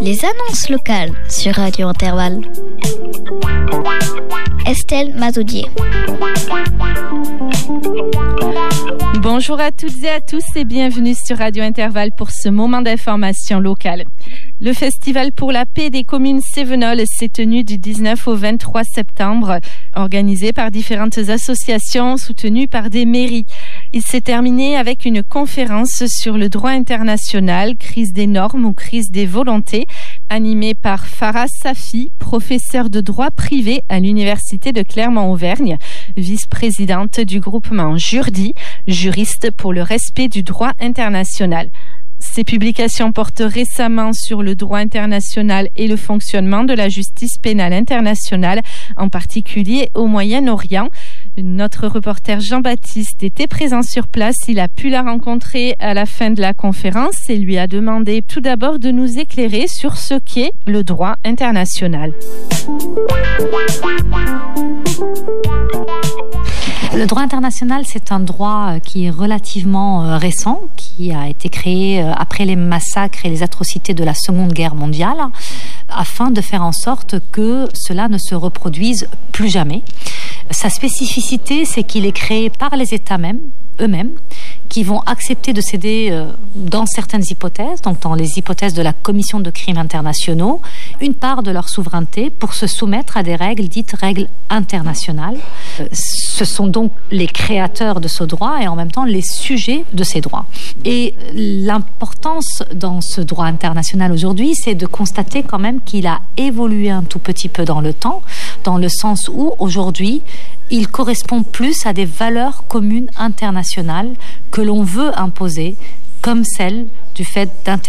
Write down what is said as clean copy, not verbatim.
Les annonces locales sur Radio Intervalle. Estelle Mazoudier. Bonjour à toutes et à tous et bienvenue sur Radio Intervalle pour ce moment d'information locale. Le Festival pour la paix des communes Cévenol s'est tenu du 19 au 23 septembre, organisé par différentes associations soutenues par des mairies. Il s'est terminé avec une conférence sur le droit international, crise des normes ou crise des volontés, animée par Farah Safi, professeure de droit privé à l'Université de Clermont-Auvergne, vice-présidente du groupement Jurdi, juriste pour le respect du droit international. Ces publications portent récemment sur le droit international et le fonctionnement de la justice pénale internationale, en particulier au Moyen-Orient. Notre reporter Jean-Baptiste était présent sur place. Il a pu la rencontrer à la fin de la conférence et lui a demandé tout d'abord de nous éclairer sur ce qu'est le droit international. Le droit international, c'est un droit qui est relativement récent, qui a été créé après les massacres et les atrocités de la Seconde Guerre mondiale, afin de faire en sorte que cela ne se reproduise plus jamais. Sa spécificité, c'est qu'il est créé par les États eux-mêmes, qui vont accepter de céder dans certaines hypothèses, donc dans les hypothèses de la Commission de crimes internationaux, une part de leur souveraineté pour se soumettre à des règles dites règles internationales. Ce sont donc les créateurs de ce droit et en même temps les sujets de ces droits. Et l'importance dans ce droit international aujourd'hui, c'est de constater quand même qu'il a évolué un tout petit peu dans le temps, dans le sens où aujourd'hui, il correspond plus à des valeurs communes internationales que l'on veut imposer, comme celle du fait